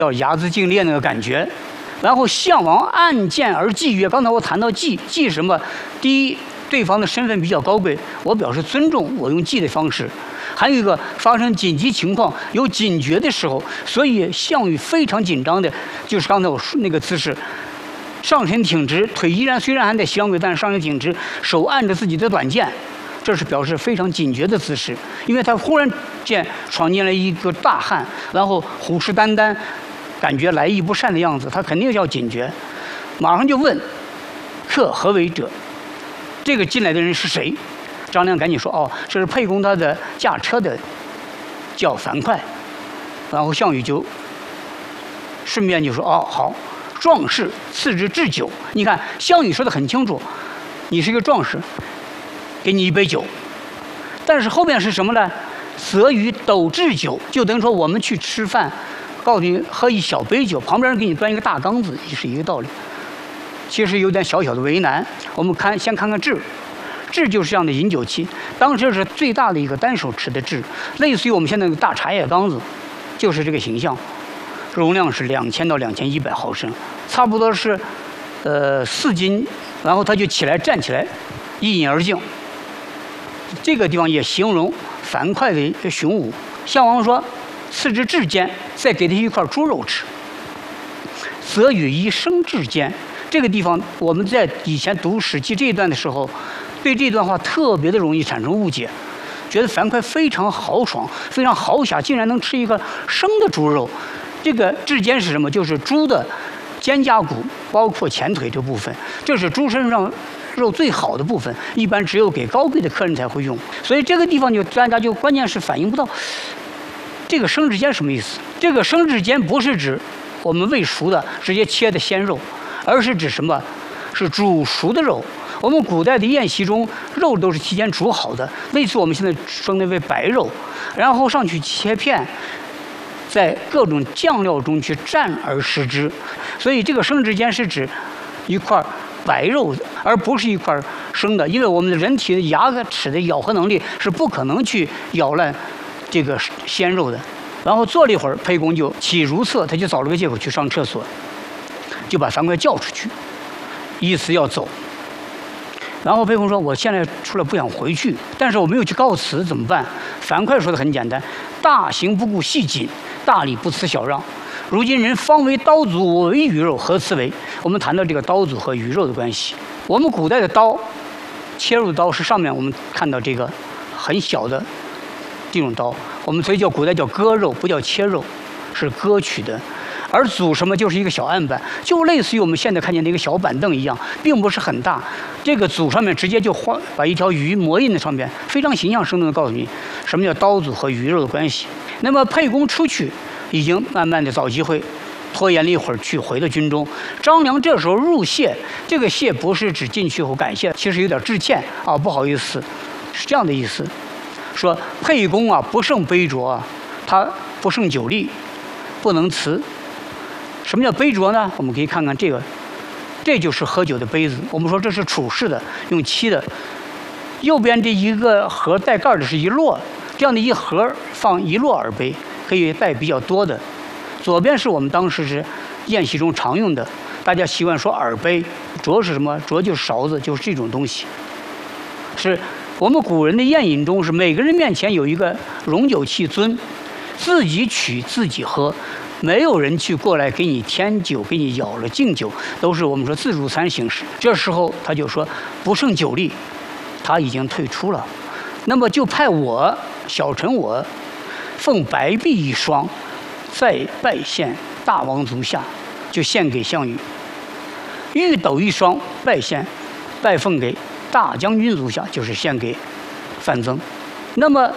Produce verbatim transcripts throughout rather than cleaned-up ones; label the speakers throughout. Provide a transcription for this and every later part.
Speaker 1: 要睚眦竞猎那个感觉。然后项王按剑而祭曰：刚才我谈到祭，祭什么？第一，对方的身份比较高贵，我表示尊重，我用祭的方式。还有一个，发生紧急情况有警觉的时候，所以项羽非常紧张的，就是刚才我说那个姿势。上身挺直，腿依然虽然还在相轨，但是上身挺直，手按着自己的短剑，这是表示非常警觉的姿势。因为他忽然间闯进来一个大汉，然后虎视眈眈，感觉来意不善的样子，他肯定要警觉，马上就问：“客何为者？”这个进来的人是谁？张良赶紧说：“哦，这是沛公他的驾车的，叫樊哙。”然后项羽就顺便就说：“哦，好。”壮士赐之置酒，你看项羽说的很清楚，你是一个壮士，给你一杯酒。但是后面是什么呢？则与斗置酒，就等于说我们去吃饭，告诉你喝一小杯酒，旁边人给你端一个大缸子，也是一个道理。其实有点小小的为难。我们看先看看置，置就是这样的饮酒器，当时是最大的一个单手持的置，类似于我们现在的大茶叶缸子，就是这个形象。容量是两千到两千一百毫升，差不多是，呃四斤。然后他就起来站起来，一饮而尽。这个地方也形容樊哙的雄武。项王说：“赐之至坚，再给他一块猪肉吃。则与以生至坚。”这个地方我们在以前读《史记》这一段的时候，对这段话特别的容易产生误解，觉得樊哙非常豪爽，非常豪侠，竟然能吃一个生的猪肉。这个至坚是什么？就是猪的肩胛骨，包括前腿这部分，这是猪身上肉最好的部分，一般只有给高贵的客人才会用。所以这个地方就大家就关键是反映不到这个生至坚什么意思。这个生至坚不是指我们未熟的直接切的鲜肉，而是指什么？是煮熟的肉。我们古代的宴席中，肉都是提前煮好的，类似我们现在称之为白肉，然后上去切片。在各种酱料中去蘸而食之，所以这个生至坚是指一块白肉，而不是一块生的。因为我们的人体的牙齿的咬合能力是不可能去咬烂这个鲜肉的。然后坐了一会儿，沛公就起如厕，他就找了个借口去上厕所，就把樊哙叫出去，意思要走。然后沛公说：“我现在出来不想回去，但是我没有去告辞，怎么办？”樊哙说的很简单：“大行不顾细谨。大礼不辞小让，如今人方为刀俎，我为鱼肉，何辞为？”我们谈到这个刀俎和鱼肉的关系。我们古代的刀，切入的刀是上面我们看到这个很小的这种刀，我们所以叫古代叫割肉，不叫切肉，是割取的。而俎什么就是一个小案板，就类似于我们现在看见的一个小板凳一样，并不是很大。这个俎上面直接就画把一条鱼磨印在上面，非常形象生动的告诉你什么叫刀俎和鱼肉的关系。那么沛公出去，已经慢慢的找机会，拖延了一会儿去回到军中。张良这时候入谢，这个谢不是指进去后感谢，其实有点致歉啊，不好意思，是这样的意思。说沛公啊不胜杯酌啊，他不胜酒力，不能辞。什么叫杯酌呢？我们可以看看这个，这就是喝酒的杯子。我们说这是楚式的，用漆的。右边这一个盒带盖的是一摞，这样的一盒放一摞耳杯，可以带比较多的。左边是我们当时是宴席中常用的，大家习惯说耳杯。酌是什么？酌就是勺子，就是这种东西。是我们古人的宴饮中，是每个人面前有一个容酒器樽，自己取自己喝。没有人去过来给你添酒，给你舀了敬酒，都是我们说自助餐形式。这时候他就说不胜酒力，他已经退出了，那么就派我小臣我奉白璧一双，再拜献大王足下，就献给项羽；玉斗一双，拜献拜奉给大将军足下，就是献给范增。那么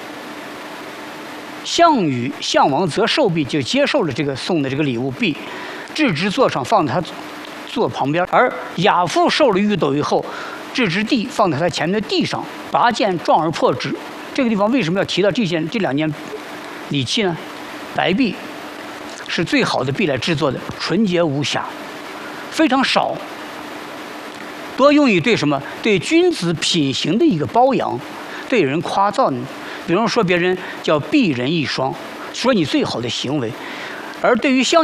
Speaker 1: 项羽项王则受璧，就接受了这个送的这个礼物璧，置之座上，放在他座旁边。而亚父受了玉斗以后，置之地，放在他前面的地上，拔剑撞而破之。这个地方为什么要提到这件这两件礼器呢？白璧是最好的璧来制作的，纯洁无瑕，非常少，多用于对什么？对君子品行的一个褒扬，对人夸赞。比如说别人叫璧人一双，说你最好的行为。而对于项